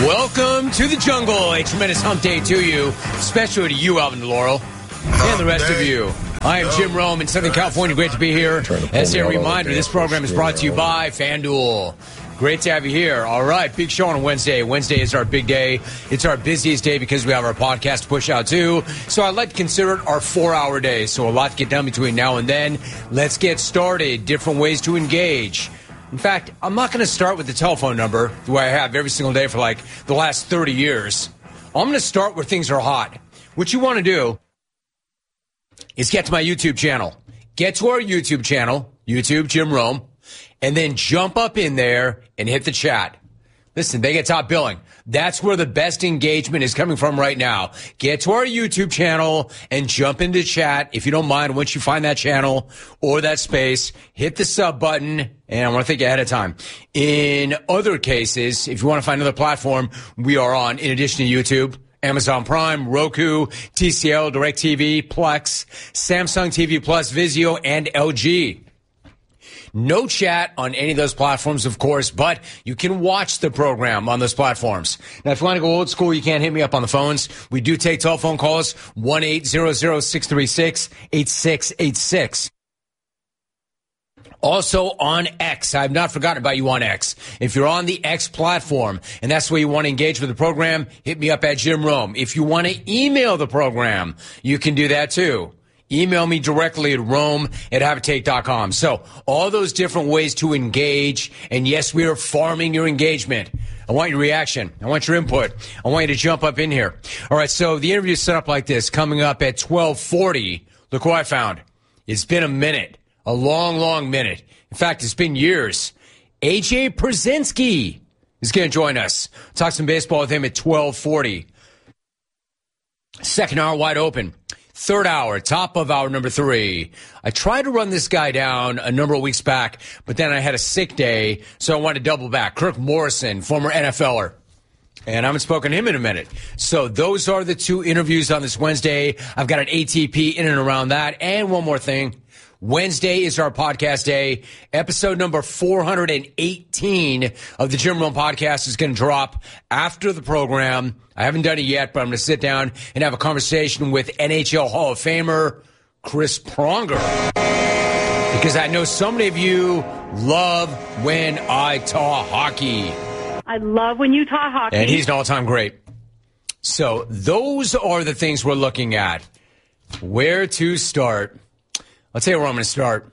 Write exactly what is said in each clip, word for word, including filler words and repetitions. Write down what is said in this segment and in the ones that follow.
Welcome to the jungle. A tremendous hump day to you, especially to you, Alvin DeLaurel, and the rest of you. I am Jim Rome in Southern California. Great to be here. As a reminder, this program is brought to you by FanDuel. Great to have you here. All right, big show on Wednesday. Wednesday is our big day. It's our busiest day because we have our podcast to push out too. So I'd like to consider it our four-hour day. So a lot to get done between now and then. Let's get started. Different ways to engage. In fact, I'm not going to start with the telephone number the way I have every single day for like the last thirty years. I'm going to start where things are hot. What you want to do is get to my YouTube channel. Get to our YouTube channel, YouTube Jim Rome, and then jump up in there and hit the chat. Listen, they get top billing. That's where the best engagement is coming from right now. Get to our YouTube channel and jump into chat. If you don't mind, once you find that channel or that space, hit the sub button. And I want to thank you ahead of time. In other cases, if you want to find another platform, we are on, in addition to YouTube, Amazon Prime, Roku, T C L, DirecTV, Plex, Samsung T V Plus, Vizio, and L G. No chat on any of those platforms, of course, but you can watch the program on those platforms. Now, if you want to go old school, you can't hit me up on the phones. We do take telephone calls, one eight hundred, six three six, eight six eight six. Also on X. I've not forgotten about you on X. If you're on the X platform and that's where you want to engage with the program, hit me up at Jim Rome. If you want to email the program, you can do that too. Email me directly at rome at habitate dot com. So all those different ways to engage. And yes, we are farming your engagement. I want your reaction. I want your input. I want you to jump up in here. All right, so the interview is set up like this. Coming up at twelve forty, look who I found. It's been a minute, a long, long minute. In fact, it's been years. A J Pierzynski is going to join us. Talk some baseball with him at twelve forty. Second hour wide open. Third hour, top of hour number three. I tried to run this guy down a number of weeks back, but then I had a sick day, so I wanted to double back. Kirk Morrison, former N F L er. And I haven't spoken to him in a minute. So those are the two interviews on this Wednesday. I've got an A T P in and around that. And one more thing. Wednesday is our podcast day. Episode number four hundred eighteen of the Jim Rome podcast is going to drop after the program. I haven't done it yet, but I'm going to sit down and have a conversation with N H L Hall of Famer Chris Pronger. Because I know so many of you love when I talk hockey. I love when you talk hockey. And he's an all-time great. So those are the things we're looking at. Where to start? I'll tell you where I'm going to start.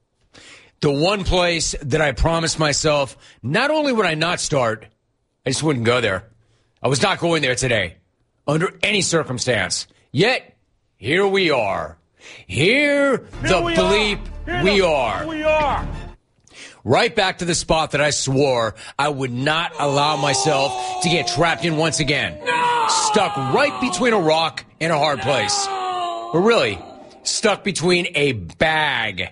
The one place that I promised myself, not only would I not start, I just wouldn't go there. I was not going there today, under any circumstance. Yet, here we are. Here, here the we bleep are. we the, are. we are. Right back to the spot that I swore I would not allow myself to get trapped in once again. No! Stuck right between a rock and a hard place. No! But really, stuck between a bag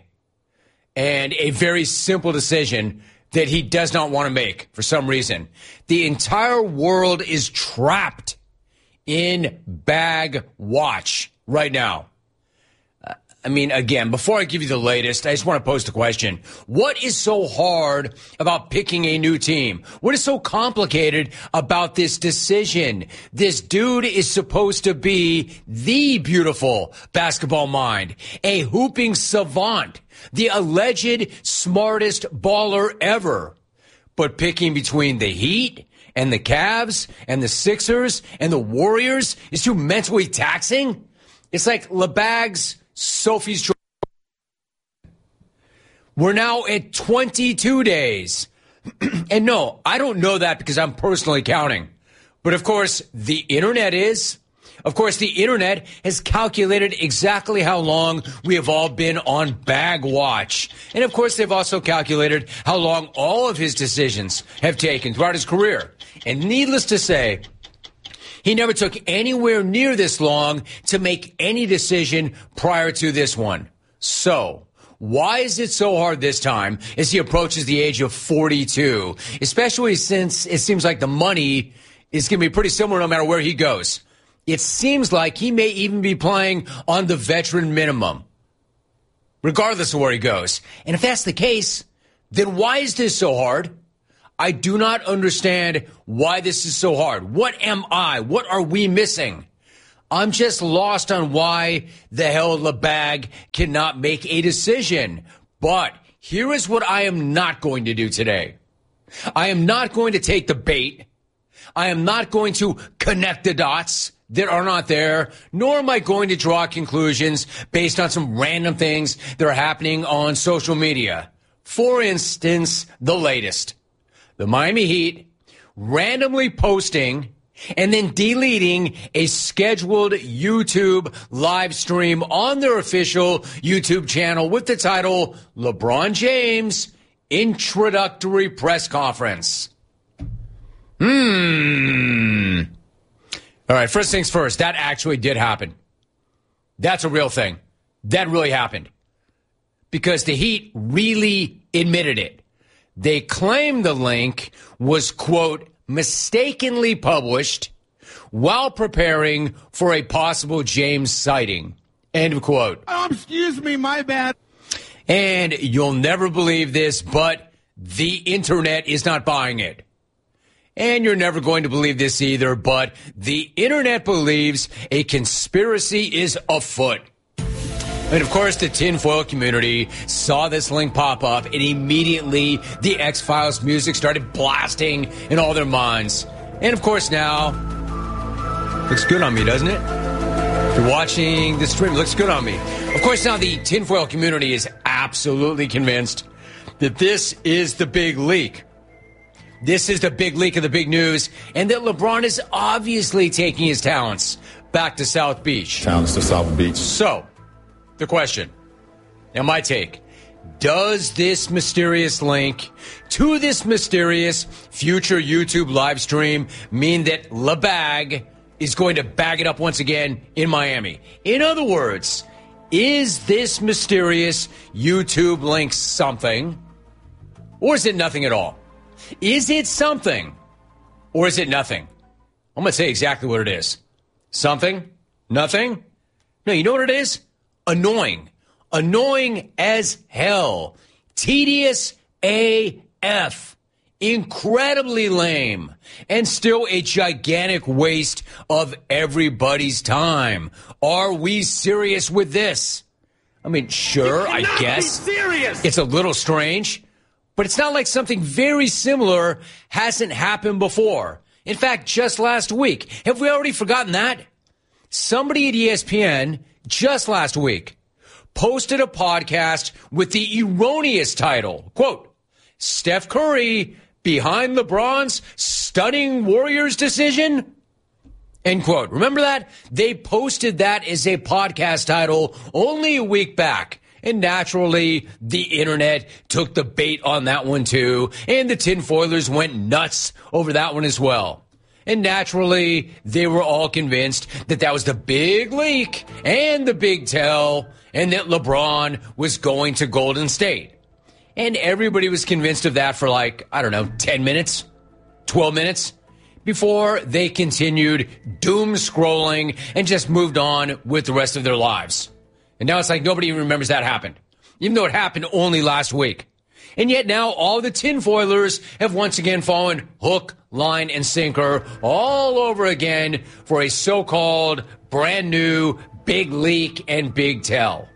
and a very simple decision that he does not want to make for some reason. The entire world is trapped in bag watch right now. Uh, I mean, again, before I give you the latest, I just want to pose the question. What is so hard about picking a new team? What is so complicated about this decision? This dude is supposed to be the beautiful basketball mind, a hooping savant, the alleged smartest baller ever. But picking between the Heat and the Cavs and the Sixers and the Warriors is too mentally taxing. It's like LeBag's Sophie's Choice. We're now at twenty-two days. And no, I don't know that because I'm personally counting. But of course, the internet is. Of course, the internet has calculated exactly how long we have all been on bag watch. And of course, they've also calculated how long all of his decisions have taken throughout his career. And needless to say, he never took anywhere near this long to make any decision prior to this one. So, why is it so hard this time as he approaches the age of forty-two? Especially since it seems like the money is going to be pretty similar no matter where he goes. It seems like he may even be playing on the veteran minimum, regardless of where he goes. And if that's the case, then why is this so hard? I do not understand why this is so hard. What am I? What are we missing? I'm just lost on why the hell LeBag cannot make a decision. But here is what I am not going to do today. I am not going to take the bait. I am not going to connect the dots that are not there, nor am I going to draw conclusions based on some random things that are happening on social media. For instance, the latest. The Miami Heat randomly posting and then deleting a scheduled YouTube live stream on their official YouTube channel with the title LeBron James Introductory Press Conference. Hmm. All right, first things first, that actually did happen. That's a real thing. That really happened. Because the Heat really admitted it. They claimed the link was, quote, mistakenly published while preparing for a possible James sighting, end of quote. Oh, excuse me, my bad. And you'll never believe this, but the internet is not buying it. And you're never going to believe this either, but the internet believes a conspiracy is afoot. And, of course, the tinfoil community saw this link pop up, and immediately the X-Files music started blasting in all their minds. And, of course, now, looks good on me, doesn't it? If you're watching the stream, it looks good on me. Of course, now the tinfoil community is absolutely convinced that this is the big leak. This is the big leak of the big news, and that LeBron is obviously taking his talents back to South Beach. Talents to South Beach. So, the question, and my take, does this mysterious link to this mysterious future YouTube live stream mean that LeBag is going to bag it up once again in Miami? In other words, is this mysterious YouTube link something, or is it nothing at all? Is it something, or is it nothing? I'm going to say exactly what it is. Something? Nothing? No, you know what it is? Annoying. Annoying as hell. Tedious A F. Incredibly lame. And still a gigantic waste of everybody's time. Are we serious with this? I mean, sure, I guess. Be serious. It's a little strange, but it's not like something very similar hasn't happened before. In fact, just last week. Have we already forgotten that? Somebody at E S P N just last week posted a podcast with the erroneous title, quote, Steph Curry behind LeBron's stunning Warriors decision, end quote. Remember that? They posted that as a podcast title only a week back. And naturally, the internet took the bait on that one too. And the tinfoilers went nuts over that one as well. And naturally, they were all convinced that that was the big leak and the big tell, and that LeBron was going to Golden State. And everybody was convinced of that for like, I don't know, ten minutes, twelve minutes, before they continued doom scrolling and just moved on with the rest of their lives. And now it's like nobody even remembers that happened, even though it happened only last week. And yet now all the tinfoilers have once again fallen hook, line, and sinker all over again for a so-called brand new big leak and big tell.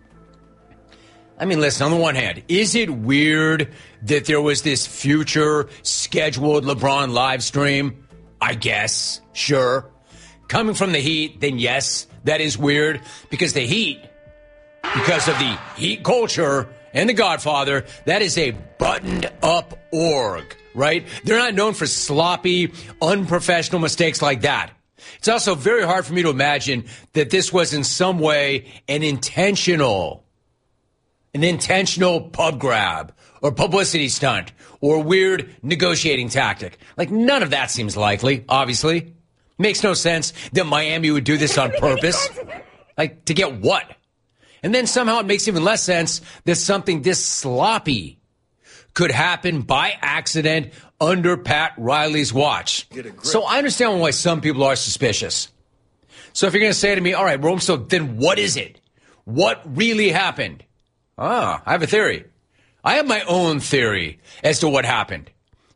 I mean, listen, on the one hand, is it weird that there was this future scheduled LeBron live stream? I guess, sure. Coming from the Heat, then yes, that is weird, because the Heat, because of the Heat culture and the Godfather, that is a buttoned-up org, right? They're not known for sloppy, unprofessional mistakes like that. It's also very hard for me to imagine that this was in some way an intentional, an intentional pub grab or publicity stunt or weird negotiating tactic. Like, none of that seems likely, obviously. Makes no sense that Miami would do this on purpose. Like, to get what? And then somehow it makes even less sense that something this sloppy could happen by accident under Pat Riley's watch. So I understand why some people are suspicious. So if you're going to say to me, all right, Rome, so then what is it? What really happened? Ah, I have a theory. I have my own theory as to what happened.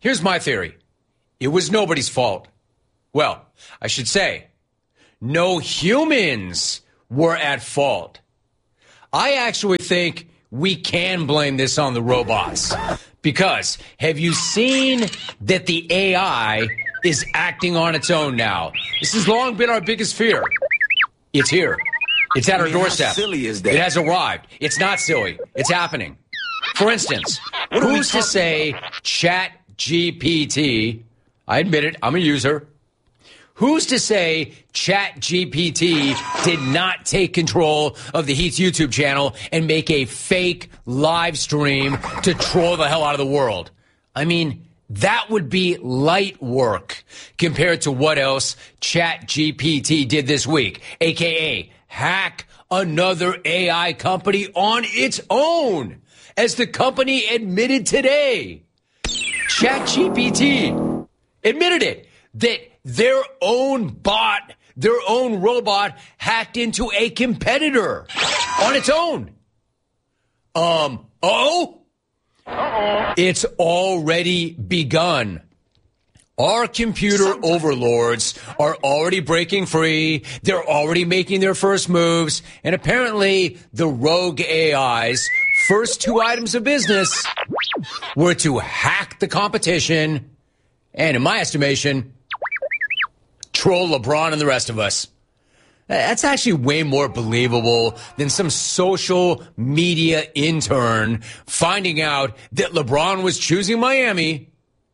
Here's my theory. It was nobody's fault. Well, I should say, no humans were at fault. I actually think we can blame this on the robots. Because have you seen that the A I is acting on its own now? This has long been our biggest fear. It's here. It's at our doorstep. How silly is that? It has arrived. It's not silly. It's happening. For instance, who's to say Chat G P T, I admit it, I'm a user, who's to say Chat G P T did not take control of the Heat's YouTube channel and make a fake live stream to troll the hell out of the world? I mean, that would be light work compared to what else Chat G P T did this week, a k a hack another A I company on its own, as the company admitted today. Chat G P T admitted it, that their own bot, their own robot hacked into a competitor on its own. Um, oh? Uh-oh. It's already begun. Our computer overlords are already breaking free. They're already making their first moves. And apparently the rogue A I's first two items of business were to hack the competition and, in my estimation, troll LeBron and the rest of us. That's actually way more believable than some social media intern finding out that LeBron was choosing Miami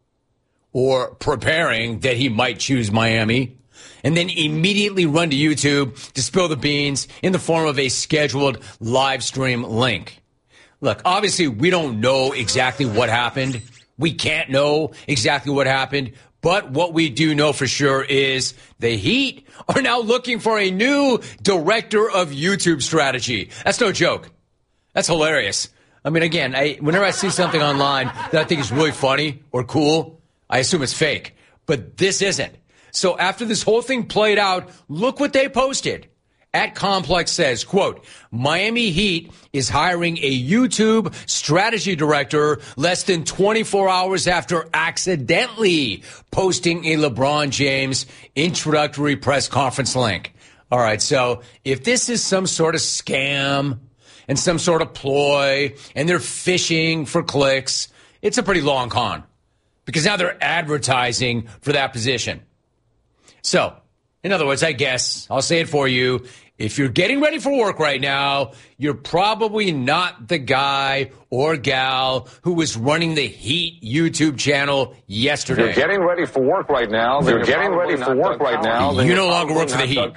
or preparing that he might choose Miami and then immediately run to YouTube to spill the beans in the form of a scheduled live stream link. Look, obviously, we don't know exactly what happened. We can't know exactly what happened. But what we do know for sure is the Heat are now looking for a new director of YouTube strategy. That's no joke. That's hilarious. I mean, again, I, whenever I see something online that I think is really funny or cool, I assume it's fake. But this isn't. So after this whole thing played out, look what they posted. At Complex says, quote, Miami Heat is hiring a YouTube strategy director less than twenty-four hours after accidentally posting a LeBron James introductory press conference link. All right, so if this is some sort of scam and some sort of ploy and they're fishing for clicks, it's a pretty long con because now they're advertising for that position. So, in other words, I guess, I'll say it for you, if you're getting ready for work right now, you're probably not the guy or gal who was running the Heat YouTube channel yesterday. If you're getting ready for work right now, then you're, you're getting ready for work Doug right now. You no longer work for the Heat.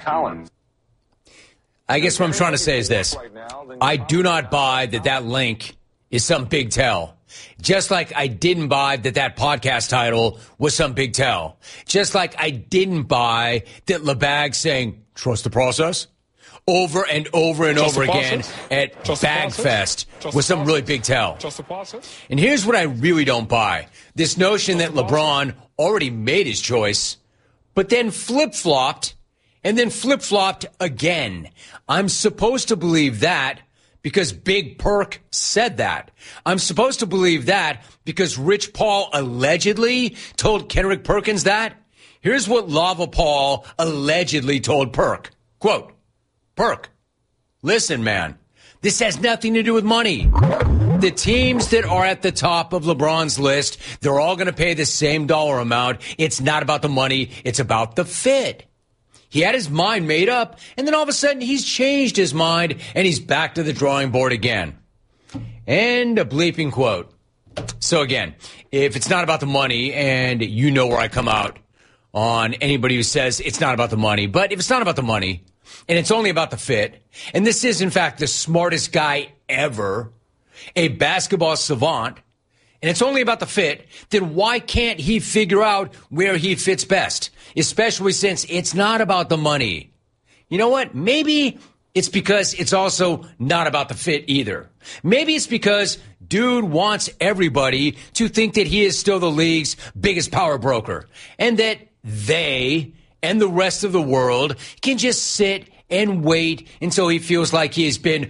I guess what I'm trying to say is this. I do not buy that that link is some big tell. Just like I didn't buy that that podcast title was some big tell. Just like I didn't buy that LeBag saying, trust the process, over and over and Just over again at BagFest was some really big tell. Just the process. And here's what I really don't buy. This notion Just that LeBron already made his choice, but then flip-flopped, and then flip-flopped again. I'm supposed to believe that because Big Perk said that. I'm supposed to believe that because Rich Paul allegedly told Kendrick Perkins that. Here's what Lava Paul allegedly told Perk. Quote, Perk, listen, man, this has nothing to do with money. The teams that are at the top of LeBron's list, they're all going to pay the same dollar amount. It's not about the money. It's about the fit. He had his mind made up, and then all of a sudden he's changed his mind, and he's back to the drawing board again. And a bleeping quote. So again, if it's not about the money, and you know where I come out on anybody who says it's not about the money, but if it's not about the money, and it's only about the fit, and this is, in fact, the smartest guy ever, a basketball savant, and it's only about the fit, then why can't he figure out where he fits best? Especially since it's not about the money. You know what? Maybe it's because it's also not about the fit either. Maybe it's because dude wants everybody to think that he is still the league's biggest power broker and that they and the rest of the world can just sit and wait until he feels like he has been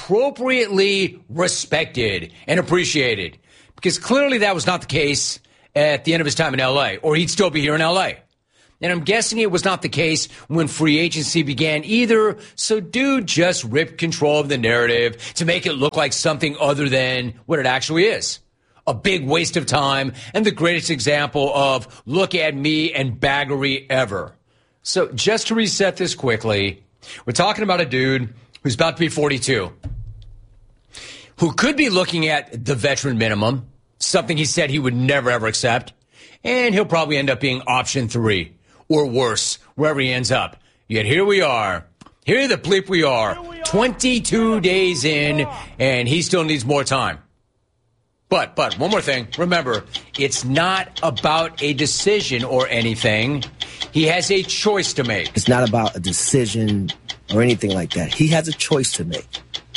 appropriately respected and appreciated. Because clearly that was not the case at the end of his time in L A, or he'd still be here in L A. And I'm guessing it was not the case when free agency began either, so dude just ripped control of the narrative to make it look like something other than what it actually is. A big waste of time and the greatest example of look at me and baggery ever. So just to reset this quickly, we're talking about a dude who's about to be forty-two, who could be looking at the veteran minimum, something he said he would never, ever accept, and he'll probably end up being option three. Or worse, wherever he ends up. Yet here we are. Here the bleep we are. twenty-two days in, and he still needs more time. But, but, one more thing. Remember, it's not about a decision or anything. He has a choice to make. It's not about a decision or anything like that. He has a choice to make.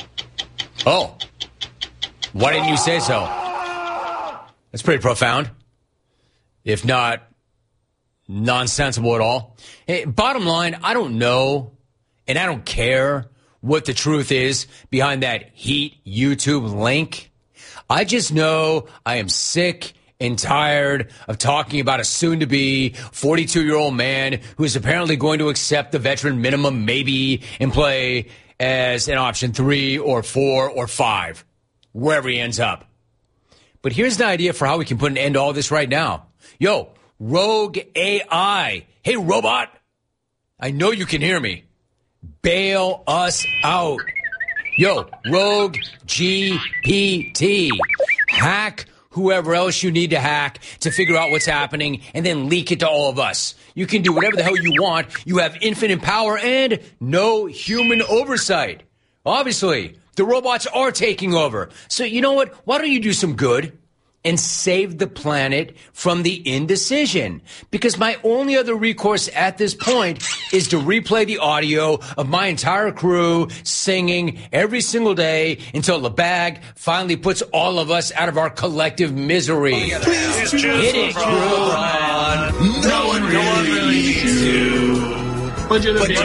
Oh. Why didn't you say so? That's pretty profound. If not nonsensible at all. Hey, bottom line, I don't know, and I don't care what the truth is behind that Heat YouTube link. I just know I am sick and tired of talking about a soon-to-be forty-two-year-old man who is apparently going to accept the veteran minimum maybe and play as an option three or four or five, wherever he ends up. But here's the idea for how we can put an end to all this right now. Yo, Rogue A I. Hey, robot. I know you can hear me. Bail us out. Yo, Rogue G P T. Hack whoever else you need to hack to figure out what's happening and then leak it to all of us. You can do whatever the hell you want. You have infinite power and no human oversight. Obviously, the robots are taking over. So you know what? Why don't you do some good and save the planet from the indecision? Because my only other recourse at this point is to replay the audio of my entire crew singing every single day until the bag finally puts all of us out of our collective misery. Please hit it, crew. No one really needs to. But you're the biggest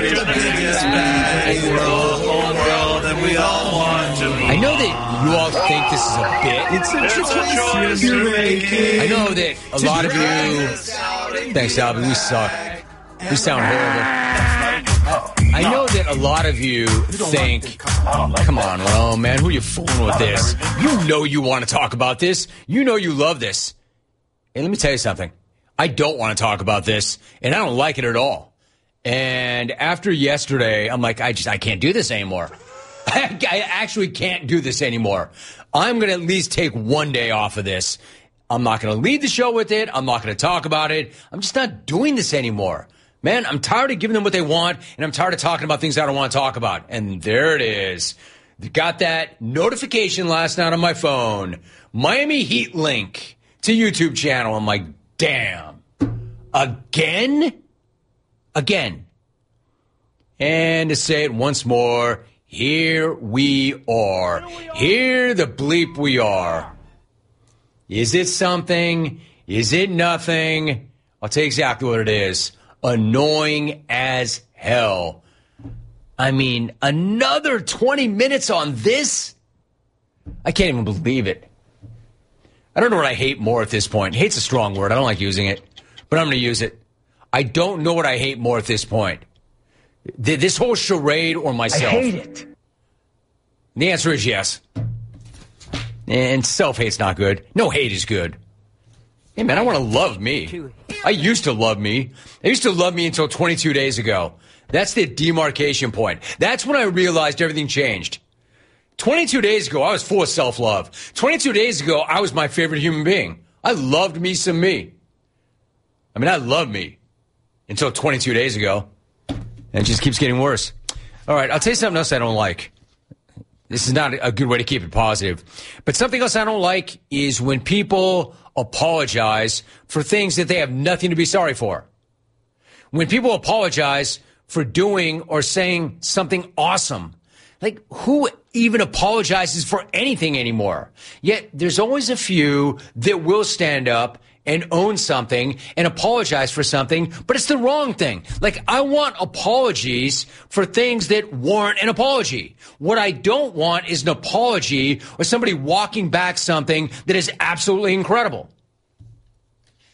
bag in the whole world, and we all want to be. I know that you all think this is a bit. It's a, it's a choice you're making. I know that a lot of you. Thanks, Albie. We suck. We sound horrible. I know that a lot of you think, come on, Rome, man, who are you fooling with this? You know you want to talk about this. You know you love this. Hey, let me tell you something. I don't want to talk about this, and I don't like it at all. And after yesterday, I'm like, I just, I can't do this anymore. I, I actually can't do this anymore. I'm going to at least take one day off of this. I'm not going to lead the show with it. I'm not going to talk about it. I'm just not doing this anymore. Man, I'm tired of giving them what they want, and I'm tired of talking about things I don't want to talk about. And there it is. Got that notification last night on my phone. Miami Heat link to YouTube channel. I'm like, damn. Again? Again. And to say it once more, here we are. Here the bleep we are. Is it something? Is it nothing? I'll tell you exactly what it is. Annoying as hell. I mean, another twenty minutes on this? I can't even believe it. I don't know what I hate more at this point. Hate's a strong word. I don't like using it, but I'm going to use it. I don't know what I hate more at this point. This whole charade or myself. I hate it. The answer is yes. And self-hate's not good. No hate is good. Hey, man, I want to love me. I used to love me. I used to love me until twenty-two days ago. That's the demarcation point. That's when I realized everything changed. twenty-two days ago, I was full of self-love. twenty-two days ago, I was my favorite human being. I loved me some me. I mean, I love me until twenty-two days ago. And it just keeps getting worse. All right, I'll tell you something else I don't like. This is not a good way to keep it positive. But something else I don't like is when people apologize for things that they have nothing to be sorry for. When people apologize for doing or saying something awesome. Like, who even apologizes for anything anymore? Yet there's always a few that will stand up and own something and apologize for something, but it's the wrong thing. Like, I want apologies for things that warrant an apology. What I don't want is an apology or somebody walking back something that is absolutely incredible.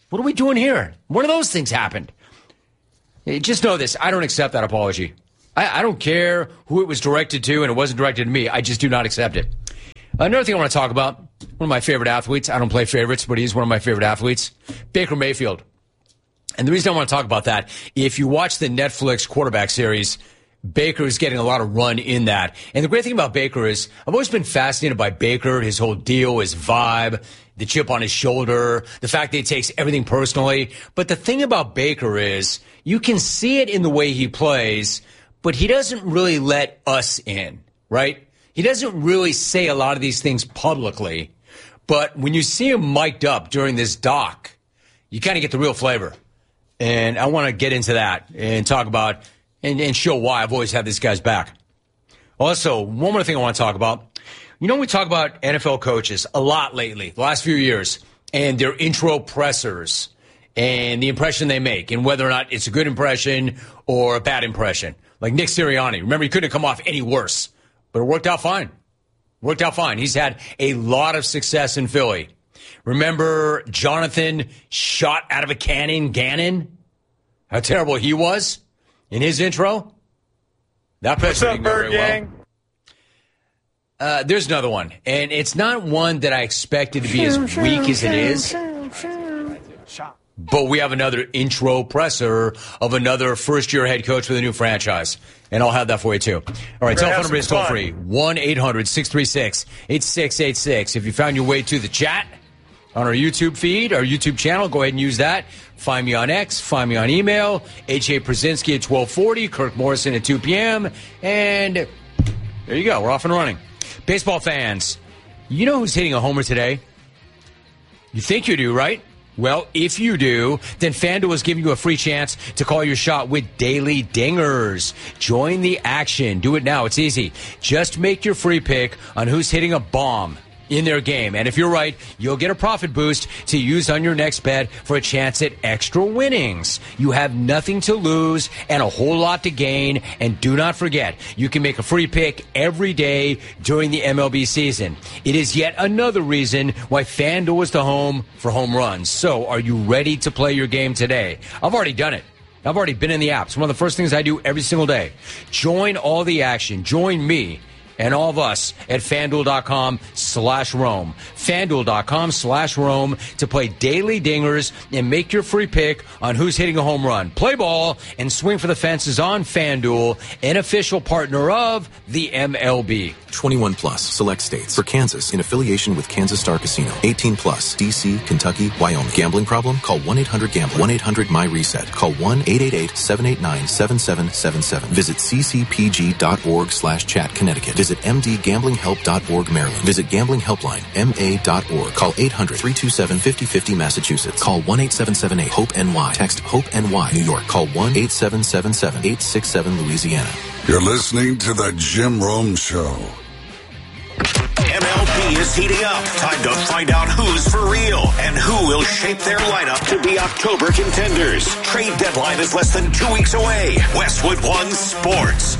What are we doing here? One of those things happened. Just know this. I don't accept that apology. I, I don't care who it was directed to, and it wasn't directed to me. I just do not accept it. Another thing I want to talk about, one of my favorite athletes. I don't play favorites, but he's one of my favorite athletes, Baker Mayfield. And the reason I want to talk about that, if you watch the Netflix quarterback series, Baker is getting a lot of run in that. And the great thing about Baker is I've always been fascinated by Baker, his whole deal, his vibe, the chip on his shoulder, the fact that he takes everything personally. But the thing about Baker is you can see it in the way he plays, but he doesn't really let us in, right? He doesn't really say a lot of these things publicly. But when you see him mic'd up during this doc, you kind of get the real flavor. And I want to get into that and talk about and, and show why I've always had this guy's back. Also, one more thing I want to talk about. You know, we talk about N F L coaches a lot lately, the last few years, and their intro pressers and the impression they make and whether or not it's a good impression or a bad impression. Like Nick Sirianni. Remember, he couldn't come off any worse, but it worked out fine. Worked out fine. He's had a lot of success in Philly. Remember Jonathan shot out of a cannon, Gannon? How terrible he was in his intro? That What's up, Bird Gang? Well. Uh, there's another one, and it's not one that I expected to be as weak as it is. But we have another intro presser of another first-year head coach for the new franchise. And I'll have that for you, too. All right, telephone number is toll-free, one eight hundred six three six eight six eight six. If you found your way to the chat on our YouTube feed, our YouTube channel, go ahead and use that. Find me on X, find me on email, H A Przinsky at twelve forty, Kirk Morrison at two p.m., and there you go. We're off and running. Baseball fans, you know who's hitting a homer today? You think you do, right? Well, if you do, then FanDuel is giving you a free chance to call your shot with Daily Dingers. Join the action. Do it now. It's easy. Just make your free pick on who's hitting a bomb in their game. And if you're right, you'll get a profit boost to use on your next bet for a chance at extra winnings. You have nothing to lose and a whole lot to gain. And do not forget, you can make a free pick every day during the M L B season. It is yet another reason why FanDuel is the home for home runs. So are you ready to play your game today? I've already done it. I've already been in the app. It's one of the first things I do every single day. Join all the action. Join me and all of us at FanDuel.com slash Rome. FanDuel.com slash Rome to play Daily Dingers and make your free pick on who's hitting a home run. Play ball and swing for the fences on FanDuel, an official partner of the M L B. twenty-one plus, select states. For Kansas, in affiliation with Kansas Star Casino. eighteen plus, D C, Kentucky, Wyoming. Gambling problem? Call one eight hundred gambler. one eight hundred my reset. Call one eight eight eight seven eight nine seven seven seven seven. Visit c c p g dot org slash chat Connecticut. Visit m d gambling help dot org Maryland. Visit Gambling Helpline, m a dot org. Call eight hundred three two seven five zero five zero Massachusetts. Call one eight seven seven eight hope N Y. Text HOPE-NY New York. Call one eight seven seven seven eight six seven Louisiana. You're listening to The Jim Rome Show. M L B is heating up. Time to find out who's for real and who will shape their lineup to be October contenders. Trade deadline is less than two weeks away. Westwood One Sports.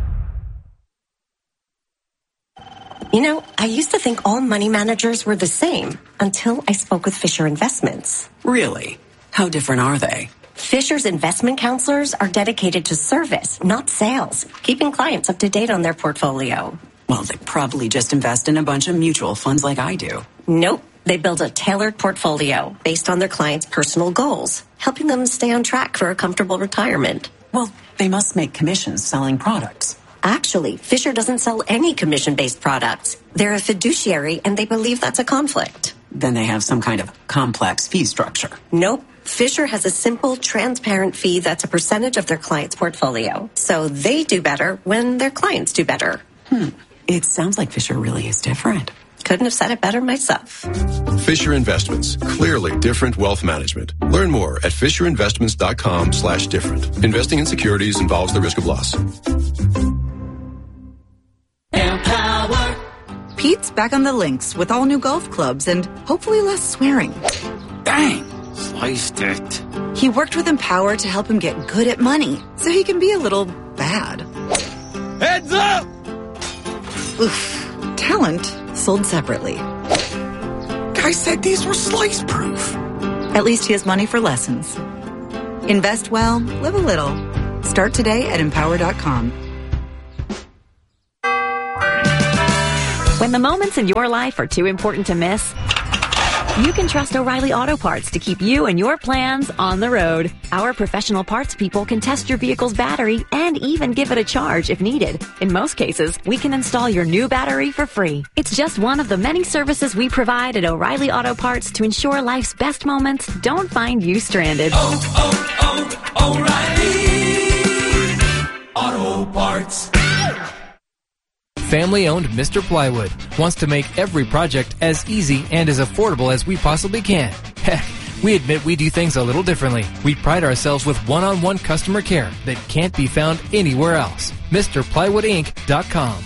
You know, I used to think all money managers were the same until I spoke with Fisher Investments. Really? How different are they? Fisher's investment counselors are dedicated to service, not sales, keeping clients up to date on their portfolio. Well, they probably just invest in a bunch of mutual funds like I do. Nope. They build a tailored portfolio based on their clients' personal goals, helping them stay on track for a comfortable retirement. Well, they must make commissions selling products. Actually, Fisher doesn't sell any commission-based products. They're a fiduciary, and they believe that's a conflict. Then they have some kind of complex fee structure. Nope. Fisher has a simple, transparent fee that's a percentage of their client's portfolio. So they do better when their clients do better. Hmm. It sounds like Fisher really is different. Couldn't have said it better myself. Fisher Investments. Clearly different wealth management. Learn more at FisherInvestments.com slash different. Investing in securities involves the risk of loss. Empower. Pete's back on the links with all new golf clubs and hopefully less swearing. Dang. Sliced it. He worked with Empower to help him get good at money so he can be a little bad. Heads up! Oof. Talent sold separately. Guy said these were slice proof. At least he has money for lessons. Invest well, live a little. Start today at empower dot com. When the moments in your life are too important to miss, you can trust O'Reilly Auto Parts to keep you and your plans on the road. Our professional parts people can test your vehicle's battery and even give it a charge if needed. In most cases, we can install your new battery for free. It's just one of the many services we provide at O'Reilly Auto Parts to ensure life's best moments don't find you stranded. Oh, oh, oh, O'Reilly Auto Parts. Family-owned Mister Plywood wants to make every project as easy and as affordable as we possibly can. Heck, we admit we do things a little differently. We pride ourselves with one-on-one customer care that can't be found anywhere else. Mr Plywood Inc dot com.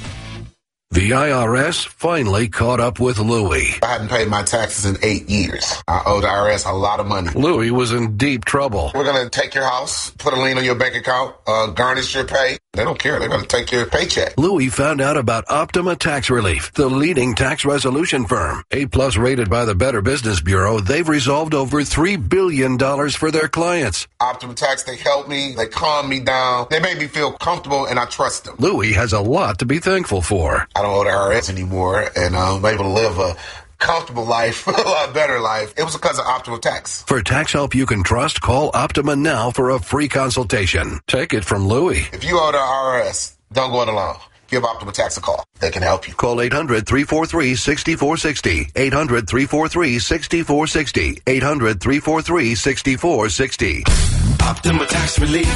The I R S finally caught up with Louie. I hadn't paid my taxes in eight years. I owed the I R S a lot of money. Louie was in deep trouble. We're going to take your house, put a lien on your bank account, uh, garnish your pay. They don't care. They're going to take your paycheck. Louie found out about Optima Tax Relief, the leading tax resolution firm. A-plus rated by the Better Business Bureau, they've resolved over three billion dollars for their clients. Optima Tax, they help me. They calm me down. They make me feel comfortable, and I trust them. Louie has a lot to be thankful for. I don't owe the I R S anymore, and uh, I'm able to live a comfortable life, a lot better life. It was because of Optima Tax. For tax help you can trust, call Optima now for a free consultation. Take it from Louie. If you owe the I R S, don't go it alone. Give Optima Tax a call. They can help you. Call eight hundred, three four three, six four six zero. eight hundred, three four three, six four six zero. eight hundred, three four three, six four six zero. Optima Tax Relief.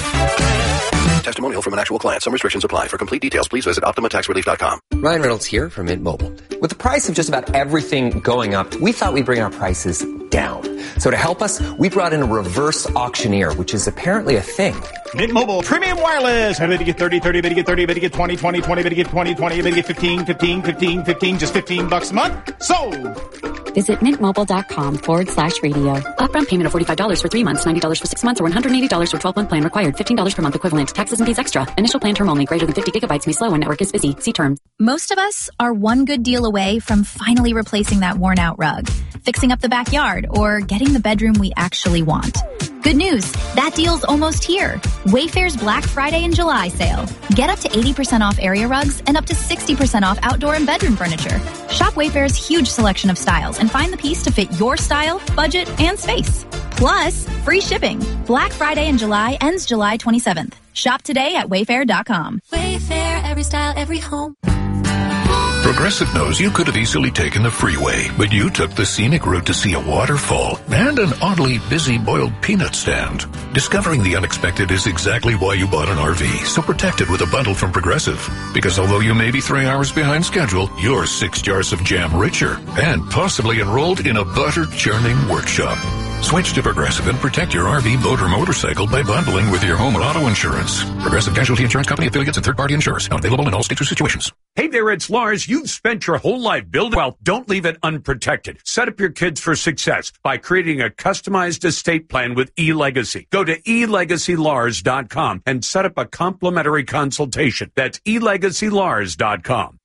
Testimonial from an actual client. Some restrictions apply. For complete details, please visit Optima Tax Relief dot com. Ryan Reynolds here from Mint Mobile. With the price of just about everything going up, we thought we'd bring our prices down. So to help us, we brought in a reverse auctioneer, which is apparently a thing. Mint Mobile Premium Wireless. Better get thirty, thirty, better get thirty, better get twenty, twenty, twenty, better get twenty, twenty, better get fifteen, fifteen, fifteen, fifteen, just fifteen bucks a month. Sold! Visit mintmobile.com forward slash radio. Upfront payment of forty-five dollars for three months, ninety dollars for six months, or one hundred eighty dollars for twelve-month plan required. fifteen dollars per month equivalent. Taxes and fees extra. Initial plan term only. Greater than fifty gigabytes may slow when network is busy. See terms. Most of us are one good deal away from finally replacing that worn-out rug, fixing up the backyard, or getting the bedroom we actually want. Good news, that deal's almost here. Wayfair's Black Friday and July sale. Get up to eighty percent off area rugs and up to sixty percent off outdoor and bedroom furniture. Shop Wayfair's huge selection of styles and find the piece to fit your style, budget, and space. Plus, free shipping. Black Friday in July ends July twenty-seventh. Shop today at wayfair dot com. Wayfair, every style, every home. Progressive knows you could have easily taken the freeway, but you took the scenic route to see a waterfall and an oddly busy boiled peanut stand. Discovering the unexpected is exactly why you bought an R V, so protect it with a bundle from Progressive. Because although you may be three hours behind schedule, you're six jars of jam richer and possibly enrolled in a butter-churning workshop. Switch to Progressive and protect your R V, boat, or motorcycle by bundling with your home and auto insurance. Progressive Casualty Insurance Company, affiliates, and third-party insurers. Not available in all states or situations. Hey there, it's Lars. You've spent your whole life building wealth. Don't leave it unprotected. Set up your kids for success by creating a customized estate plan with eLegacy. Go to e legacy lars dot com and set up a complimentary consultation. That's e legacy lars dot com.